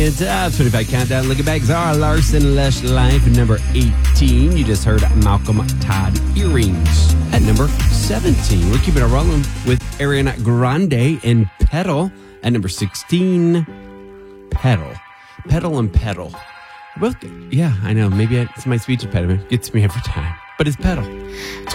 It's 25 countdown. Look at bags are Larson Lush Life at number 18. You just heard Malcolm Todd Earrings at number 17. We're keeping it rolling with Ariana Grande and Pedal at number 16. Pedal and Pedal. Both, yeah, I know. Maybe it's my speech impediment. Gets me every time. But it's Pedal.